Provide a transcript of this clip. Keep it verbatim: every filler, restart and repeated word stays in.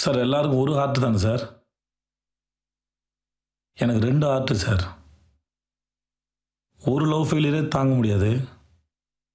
Sir எல்லாருக்கும் ஒரு heart தானே சார்? எனக்கு ரெண்டு ஹார்ட் சார். ஒரு லவ் ஃபெயிலியரே தாங்க முடியாது.